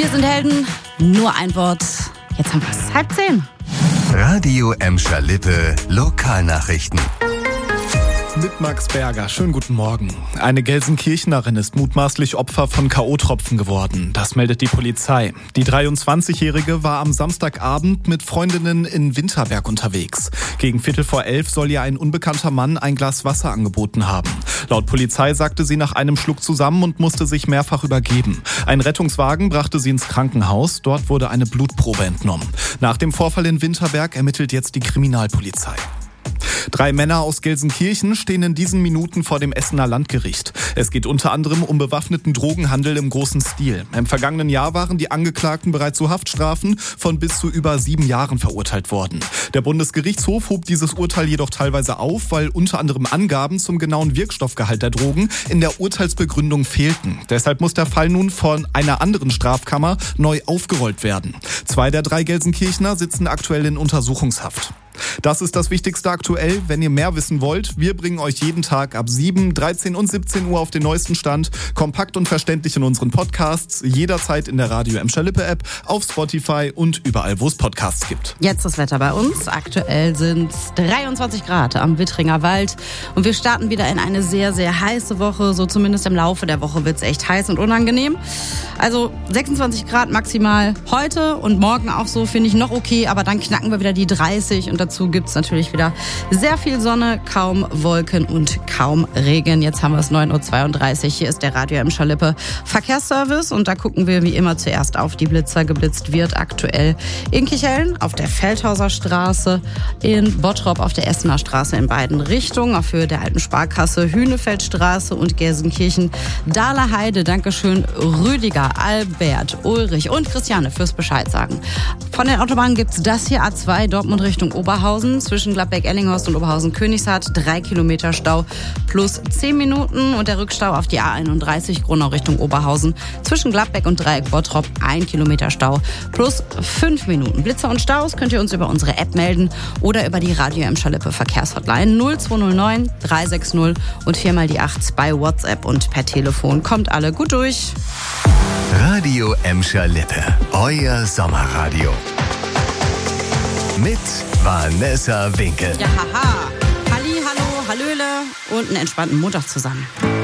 Wir sind Helden, nur ein Wort. Jetzt haben wir es 9:30. Radio Emscher Lippe, Lokalnachrichten. Mit Max Berger. Schönen guten Morgen. Eine Gelsenkirchenerin ist mutmaßlich Opfer von K.O.-Tropfen geworden. Das meldet die Polizei. Die 23-Jährige war am Samstagabend mit Freundinnen in Winterberg unterwegs. Gegen 11:15 soll ihr ein unbekannter Mann ein Glas Wasser angeboten haben. Laut Polizei sagte sie nach einem Schluck zusammen und musste sich mehrfach übergeben. Ein Rettungswagen brachte sie ins Krankenhaus. Dort wurde eine Blutprobe entnommen. Nach dem Vorfall in Winterberg ermittelt jetzt die Kriminalpolizei. 3 Männer aus Gelsenkirchen stehen in diesen Minuten vor dem Essener Landgericht. Es geht unter anderem um bewaffneten Drogenhandel im großen Stil. Im vergangenen Jahr waren die Angeklagten bereits zu Haftstrafen von bis zu über 7 Jahren verurteilt worden. Der Bundesgerichtshof hob dieses Urteil jedoch teilweise auf, weil unter anderem Angaben zum genauen Wirkstoffgehalt der Drogen in der Urteilsbegründung fehlten. Deshalb muss der Fall nun von einer anderen Strafkammer neu aufgerollt werden. 2 der 3 Gelsenkirchener sitzen aktuell in Untersuchungshaft. Das ist das Wichtigste aktuell. Wenn ihr mehr wissen wollt, wir bringen euch jeden Tag ab 7, 13 und 17 Uhr auf den neuesten Stand. Kompakt und verständlich in unseren Podcasts. Jederzeit in der Radio Emscher Lippe App, auf Spotify und überall, wo es Podcasts gibt. Jetzt das Wetter bei uns. Aktuell sind es 23 Grad am Wittringer Wald. Und wir starten wieder in eine sehr, sehr heiße Woche. So zumindest im Laufe der Woche wird es echt heiß und unangenehm. Also 26 Grad maximal heute und morgen auch so, finde ich noch okay. Aber dann knacken wir wieder die 30 und dazu gibt es natürlich wieder sehr viel Sonne, kaum Wolken und kaum Regen. Jetzt haben wir es 9:32 Uhr. Hier ist der Radio Emscher Lippe Verkehrsservice und da gucken wir wie immer zuerst auf die Blitzer. Geblitzt wird aktuell in Kicheln, auf der Feldhauser Straße, in Bottrop auf der Essener Straße in beiden Richtungen, auf Höhe der Alten Sparkasse, Hünefeldstraße und Gelsenkirchen, Dahler Heide. Dankeschön, Rüdiger, Albert, Ulrich und Christiane fürs Bescheid sagen. Von den Autobahnen gibt es das hier, A2 Dortmund Richtung Oberhausen, zwischen Gladbeck-Ellinghorst und Oberhausen-Königshardt, 3 Kilometer Stau plus 10 Minuten und der Rückstau auf die A31 Gronau Richtung Oberhausen, zwischen Gladbeck und Dreieck Bottrop, 1 Kilometer Stau plus 5 Minuten. Blitzer und Staus könnt ihr uns über unsere App melden oder über die Radio Emscher Lippe Verkehrshotline 0209 360 und 4x8 bei WhatsApp und per Telefon. Kommt alle gut durch. Radio Emscher Lippe, euer Sommerradio. Mit Vanessa Winkel. Ja, haha. Halli, hallo, hallöle und einen entspannten Montag zusammen.